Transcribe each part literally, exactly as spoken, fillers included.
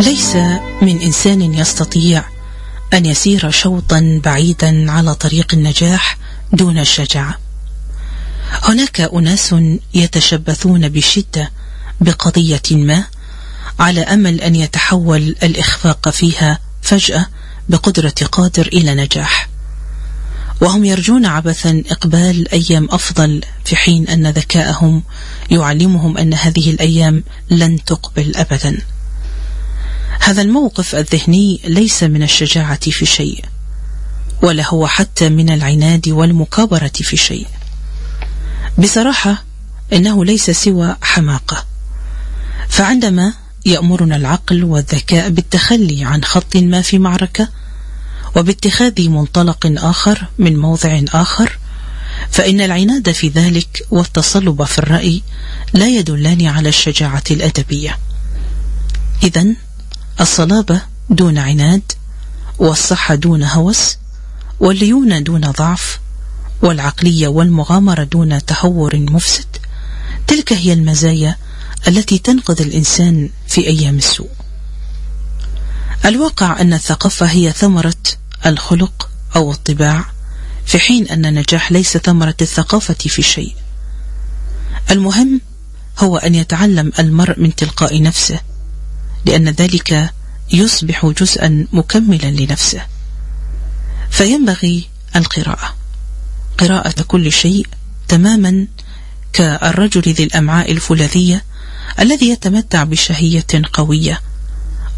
ليس من إنسان يستطيع أن يسير شوطا بعيدا على طريق النجاح دون الشجاعة. هناك أناس يتشبثون بشدة بقضية ما على أمل أن يتحول الإخفاق فيها فجأة بقدرة قادر إلى نجاح، وهم يرجون عبثا إقبال أيام أفضل، في حين أن ذكاءهم يعلمهم أن هذه الأيام لن تقبل أبدا. هذا الموقف الذهني ليس من الشجاعة في شيء، ولا هو حتى من العناد والمكابرة في شيء. بصراحة إنه ليس سوى حماقة. فعندما يأمرنا العقل والذكاء بالتخلي عن خط ما في معركة وباتخاذ منطلق آخر من موضع آخر، فإن العناد في ذلك والتصلب في الرأي لا يدلان على الشجاعة الأدبية. إذن الصلابة دون عناد، والصحة دون هوس، والليونة دون ضعف، والعقلية والمغامرة دون تهور مفسد، تلك هي المزايا التي تنقذ الإنسان في أيام السوء. الواقع أن الثقافة هي ثمرة الخلق أو الطباع، في حين أن النجاح ليس ثمرة الثقافة في شيء. المهم هو أن يتعلم المرء من تلقاء نفسه، لأن ذلك يصبح جزءا مكملا لنفسه. فينبغي القراءة، قراءة كل شيء، تماما كالرجل ذي الأمعاء الفولاذية الذي يتمتع بشهية قوية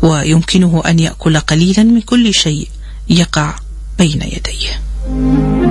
ويمكنه أن يأكل قليلا من كل شيء يقع بين يديه.